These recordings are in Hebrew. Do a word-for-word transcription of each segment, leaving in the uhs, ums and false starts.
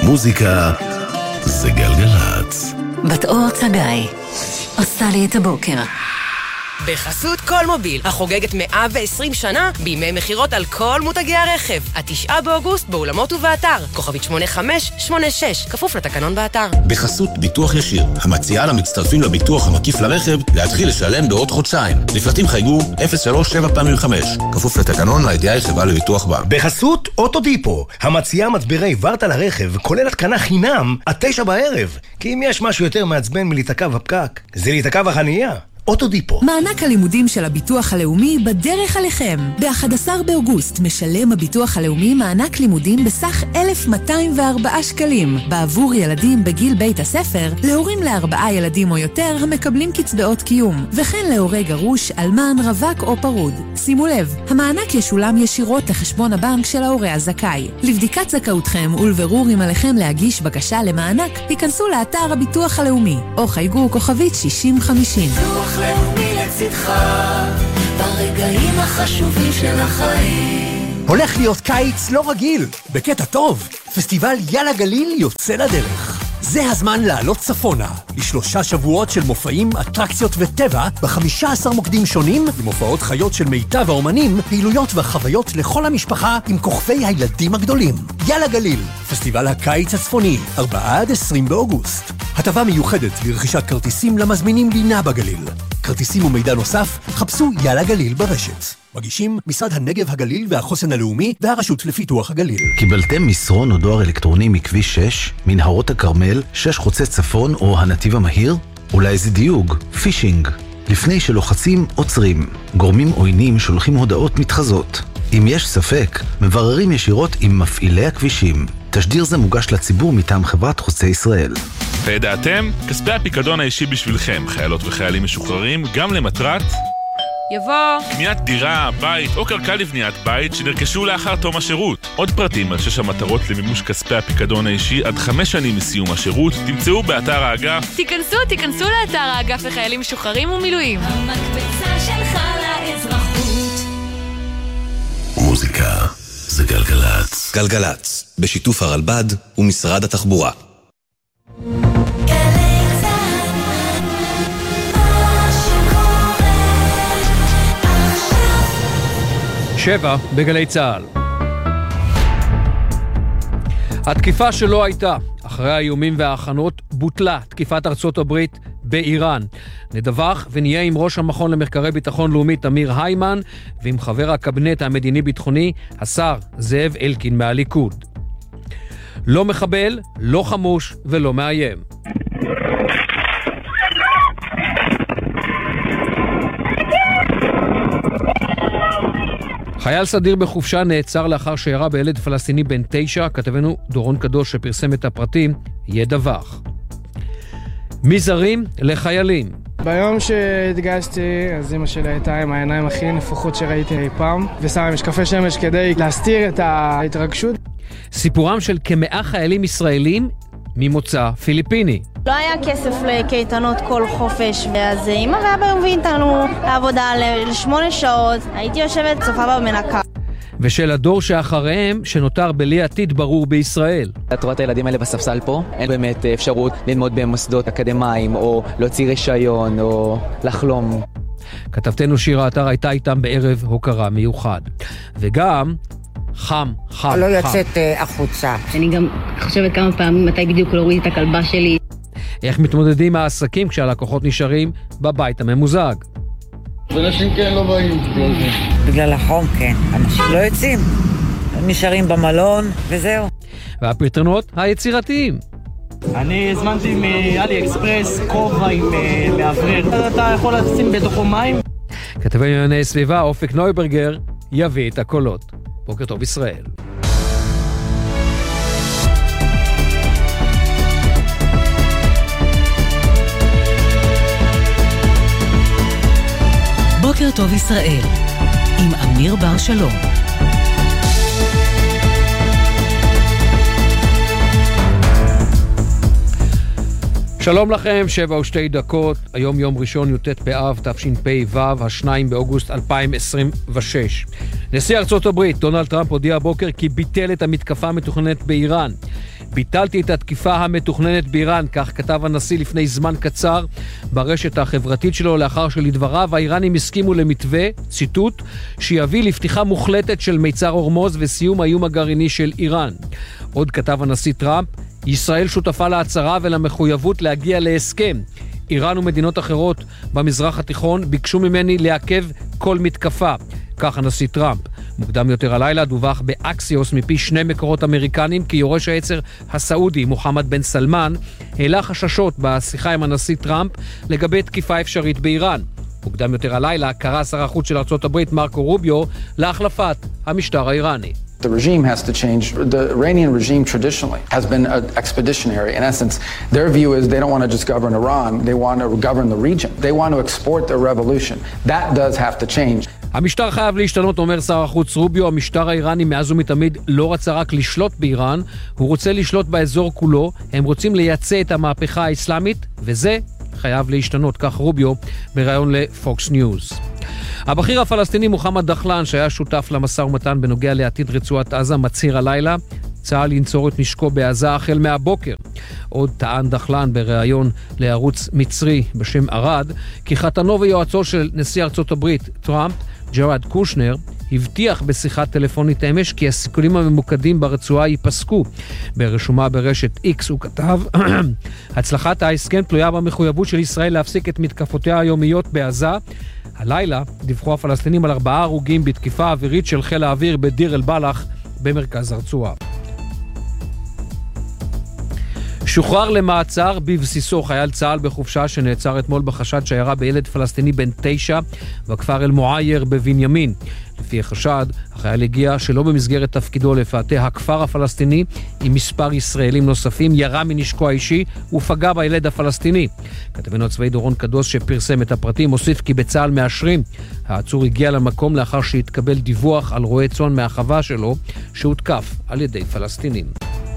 מוזיקה זה גלגלצ. בת אור צגאי עושה לי את הבוקר. בחסות כל מוביל, החוגגת מאה ועשרים שנה בימי מחירות על כל מותגי הרכב. התשעה באוגוסט באולמות ובאתר. כוכבית שמונה חמש שמונה שש, כפוף לתקנון באתר. בחסות ביטוח ישיר, המציעה למצטרפים לביטוח המקיף לרכב להתחיל לשלם בעוד חודשיים. לפרטים חייגו אפס שלוש שבע פעמים חמש, כפוף לתקנון לידיעה חברה לביטוח בה. בחסות אוטודיפו, המציעה מצברי ורטה לרכב, כולל התקנה חינם עד תשע בערב. כי אם יש משהו יותר מעצבן מלהתעכב בפקק, זה להתעכב החנייה. אוטודיפו. מענק הלימודים של הביטוח הלאומי בדרך עליכם. ב-אחד עשר באוגוסט משלם הביטוח הלאומי מענק לימודים בסך אלף מאתיים וארבעה שקלים בעבור ילדים בגיל בית הספר, להורים לארבעה ילדים או יותר המקבלים קצבאות קיום, וכן להורי גרוש, אלמן, רווק או פרוד. שימו לב, המענק ישולם ישירות לחשבון הבנק של ההורה הזכאי. לבדיקת זכאותכם ולבירור אם עליכם להגיש בקשה למענק, תיכנסו לאתר הביטוח הלאומי או חייגו כוכבית שישים חמישים. לאומי לצדך ברגעים החשובים של החיים. הולך להיות קיץ לא רגיל, בקטע טוב. פסטיבל יאללה גליל יוצא לדרך. זה הזמן לעלות צפונה, לשלושה שבועות של מופעים, אטרקציות וטבע, ב-חמישה עשר מוקדים שונים, למופעות חיות של מיטב האומנים, פעילויות וחוויות לכל המשפחה עם כוכבי הילדים הגדולים. יאללה גליל, פסטיבל הקיץ הצפוני, ארבעה עד עשרים באוגוסט. הטבה מיוחדת לרכישת כרטיסים למזמינים לינה בגליל. כרטיסים ומידע נוסף, חפשו יאללה גליל ברשת. מגישים משרד הנגב הגליל והחוסן הלאומי והרשות לפיתוח הגליל. קיבלתם מסרון או דואר אלקטרוני מכביש שש, מנהרות הכרמל, שש חוצה צפון או הנתיב המהיר? אולי זה דיוג, פישינג. לפני שלוחצים, עוצרים. גורמים עוינים שולחים הודעות מתחזות. אם יש ספק, מבררים ישירות עם מפעילי הכבישים. תשדיר זה מוגש לציבור מטעם חברת חוצה ישראל. וידעתם? כספי הפיקדון האישי בשבילכם, חיילות וחיילים משוחררים, גם למטרת יבוא קניית דירה, בית או קרקע לבניית בית שנרכשו לאחר תום השירות. עוד פרטים על שש המטרות למימוש כספי הפיקדון האישי עד חמש שנים מסיום השירות תמצאו באתר האגף. תיכנסו, תיכנסו לאתר האגף לחיילים משוחררים ומילואים. המקבצה שלך לאזרחות. מוזיקה זה גלגלצ. גלגלצ, בשיתוף הרלב"ד ומשרד התחבורה. שבע בגלי צהל. התקיפה שלא הייתה, אחרי האיומים וההכנות, בוטלה תקיפת ארצות הברית באיראן. נדווח ונהיה עם ראש המכון למחקרי ביטחון לאומי תמיר היימן, ועם חבר הקבינט המדיני-ביטחוני, השר זאב אלקין מהליכוד. לא מחבל, לא חמוש ולא מאיים. חייל סדיר בחופשה נעצר לאחר שירה בילד פלסטיני בן תשע. כתבנו דורון קדוש שפרסם את הפרטים ידווח. מזרים לחיילים. ביום שהתגייסתי, אז אמא שלי הייתה עם העיניים הכי נפוחות שראיתי אי פעם, ושמה משקפי שמש כדי להסתיר את ההתרגשות. סיפורם של כמאה חיילים ישראלים ממוצא פיליפיני. לא היה כסף לקייטנות כל חופש, ואז אמא ואבא מביאים אותנו לעבודה לשמונה שעות, הייתי יושבת צופה במנקה. ושל הדור שאחריהם שנותר בלי עתיד ברור בישראל. את רואה את הילדים האלה בספסל פה, אין באמת אפשרות ללמוד במוסדות אקדמיים או להוציא רישיון או לחלום. כתבתנו שירה אתר הייתה איתם בערב הוקרה מיוחד. וגם חם, חם, לא חם. יוצאת uh, החוצה. אני גם חושבת כמה פעמים מתי בדיוק להוריד את הכלבה שלי. איך מתמודדים העסקים כשהלקוחות נשארים בבית הממוזג? ואנשים כן לא באים בגלל זה. בגלל החום, כן. אנשים לא יוצאים. הם נשארים במלון וזהו. והפתרונות היצירתיים. אני הזמנתי מאלי אקספרס כובע עם מאוורר. אתה יכול לשים בתוכו מים? כתבי ענייני סביבה אופק נויברגר יביא את הקולות. בוקר טוב ישראל. בוקר טוב ישראל עם אמיר בר שלום. שלום לכם, שבע ושתי דקות, היום יום ראשון י"ט באב תשפ"ו, השניים באוגוסט אלפיים עשרים ושש. נשיא ארצות הברית דונלד טראמפ הודיע הבוקר כי ביטל את המתקפה המתוכננת באיראן. ביטלתי את התקיפה המתוכננת באיראן, כך כתב הנשיא לפני זמן קצר ברשת החברתית שלו, לאחר שלדבריו האיראנים הסכימו למתווה, ציטוט, שיביא לפתיחה מוחלטת של מיצר הורמוז וסיום האיום הגרעיני של איראן. עוד כתב הנשיא טראמפ, ישראל שותפה להצהרה ולמחויבות להגיע להסכם. איראן ומדינות אחרות במזרח התיכון ביקשו ממני לעכב כל מתקפה. כך הנשיא טראמפ. מוקדם יותר הלילה דווח באקסיוס מפי שני מקורות אמריקנים כי יורש העצר הסעודי מוחמד בן סלמן העלה חששות בשיחה עם הנשיא טראמפ לגבי תקיפה אפשרית באיראן. מוקדם יותר הלילה קרא שר החוץ של ארצות הברית מרקו רוביו להחלפת המשטר האיראני. The regime has to change. The Iranian regime traditionally has been uh, expeditionary. In essence, their view is they don't want to just govern Iran, they want to govern the region. They want to export their revolution. That does have to change. המשטר חייב להשתנות, אומר שר החוץ רוביו. המשטר האיראני מאז ומתמיד לא רצה רק לשלוט באיראן, הוא רוצה לשלוט באזור כולו. הם רוצים לייצא את המהפכה האסלאמית, וזה חייב להשתנות, כך רוביו בראיון לפוקס ניוז. הבכיר הפלסטיני מוחמד דחלן, שהיה שותף למשא ומתן בנוגע לעתיד רצועת עזה, מצהיר הלילה צה"ל ינצור את נשקו בעזה החל מהבוקר. עוד טען דחלן בראיון לערוץ מצרי בשם ארד, כי חתנו ויועצו של נשיא ארצות הברית טראמפ, ג'רד קושנר, הבטיח בשיחת טלפונית אמש כי הסיכולים הממוקדים ברצועה ייפסקו. ברשומה ברשת X הוא כתב, הצלחת ההסכם תלויה במחויבות של ישראל להפסיק את מתקפותיה היומיות בעזה. הלילה דיווחו הפלסטינים על ארבעה הרוגים בתקיפה אווירית של חיל האוויר בדיר אל-בלח במרכז הרצועה. שוחרר למעצר בבסיסו חייל צה"ל בחופשה שנעצר אתמול בחשד שירה בילד פלסטיני בן תשע בכפר אל-מועייר בבנימין. לפי החשד, החייל הגיע שלא במסגרת תפקידו לפאתי הכפר הפלסטיני עם מספר ישראלים נוספים, ירה מנשקו האישי ופגע בילד הפלסטיני. כתבנו הצבאי דורון קדוש שפרסם את הפרטים הוסיף כי בצה"ל מאשרים. העצור הגיע למקום לאחר שהתקבל דיווח על רועה צאן מהחווה שלו שהותקף על ידי פלסטינים.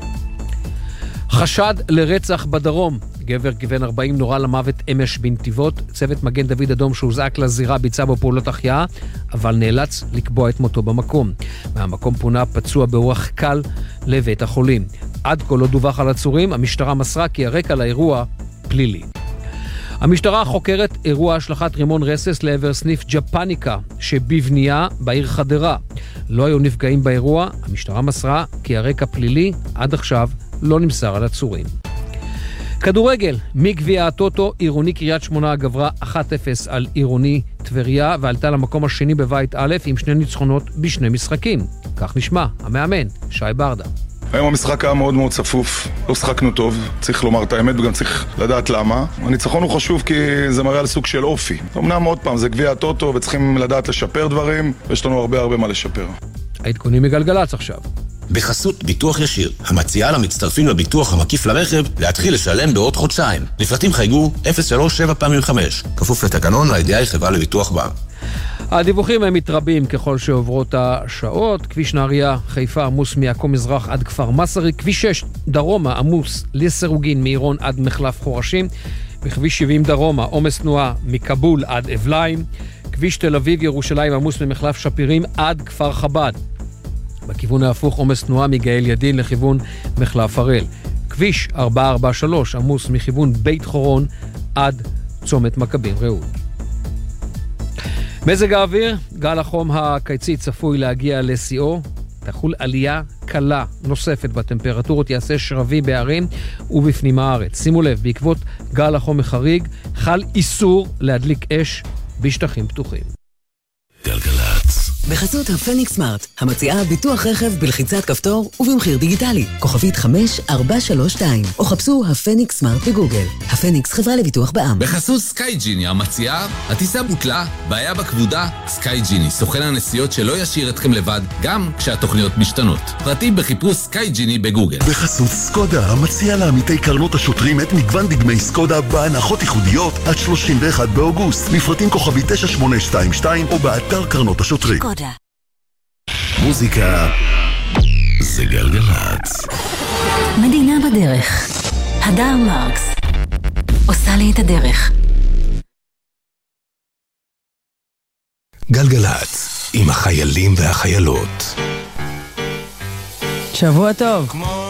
חשד לרצח בדרום. גבר כבן ארבעים נורה למוות אמש בנתיבות. צוות מגן דוד אדום שהוזעק לזירה ביצע בו פעולות החייאה, אבל נאלץ לקבוע את מותו במקום. מהמקום פונה פצוע באורח קל לבית החולים. עד כה לא דווח על עצורים. המשטרה מסרה כי הרקע לאירוע פלילי. המשטרה חוקרת אירוע השלכת רימון רסס לעבר סניף ג'פניקה שבבנייה בעיר חדרה. לא היו נפגעים באירוע. המשטרה מסרה כי הרקע פלילי. עד עכשיו לא נמסר על עצורים. כדורגל, מגביע הטוטו, עירוני קריית שמונה גברה אחת אפס על עירוני טבריה ועלתה למקום השני בבית א' עם שני ניצחונות בשני משחקים. כך נשמע המאמן, שי ברדה. היום המשחק היה מאוד מאוד צפוף, לא שחקנו טוב, צריך לומר את האמת וגם צריך לדעת למה. הניצחון הוא חשוב כי זה מראה על סוג של אופי. אמנם עוד פעם, זה גביע הטוטו וצריכים לדעת לשפר דברים, ויש לנו הרבה הרבה מה לשפר. העדכונים מגלגלץ עכשיו. בחסות ביטוח ישיר, המציעה למצטרפים לביטוח המקיף לרכב להתחיל לשלם בעוד חודשיים. לפרטים חייגו אפס שלוש שבע פעמים חמש, כפוף לתקנון לידיעה חברה לביטוח בע"מ. הדיווחים הם מתרבים ככל שעוברות השעות. כביש נהריה חיפה עמוס מעכו מזרח עד כפר מסרי, כביש שש דרומה עמוס לסירוגין מעירון עד מחלף חורשים, בכביש שבעים דרומה עומס תנועה מקבול עד אבליים, כביש תל אביב ירושלים עמוס ממחלף שפירים עד כפר חב"ד. בכיוון ההפוך עומס תנועה מגאל ידין לכיוון מחלף הראל. כביש ארבע ארבע שלוש עמוס מכיוון בית חורון עד צומת מכבים רעות. מזג האוויר, גל החום הקיצי צפוי להגיע לשיאו, תחול עלייה קלה נוספת בטמפרטורות, יעשה שרבי בערים ובפנים הארץ. שימו לב, בעקבות גל החום החריג חל איסור להדליק אש בשטחים פתוחים. גלגלצ. בחסות הפניקס סמארט, המציעה ביטוח רכב בלחיצת כפתור ובמחיר דיגיטלי. כוכבית חמש ארבע שלוש שתיים, או חפשו הפניקס סמארט בגוגל. הפניקס חברה לביטוח בע"מ. בחסות סקייג'יני, המציעה, הטיסה בוטלה, בעיה בכבודה, סקייג'יני, סוכן הנסיעות שלא ישאיר אתכם לבד, גם כשהתוכניות משתנות. פרטים בחיפוש סקייג'יני בגוגל. בחסות סקודה, המציעה לעמיתי קרנות השוטרים את מגוון דגמי סקודה בהנחות ייחודיות עד שלושים ואחד באוגוסט. לפרטים כוכבית תשע שמונה שתיים שתיים או באתר קרנות השוטרים. סקודה. מוזיקה זה גלגלצ. מדינה בדרך. הדר מרקס עושה לי את הדרך. גלגלצ עם החיילים והחיילות. שבוע טוב.